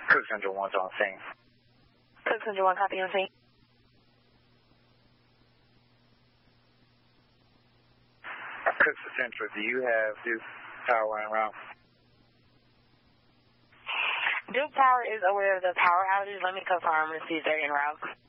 Cook Central 1's on scene. Cook Central 1, copy on scene. Cook Central, do you have Duke Power en route? Duke Power is aware of the power outage. Let me confirm and see if they're en route.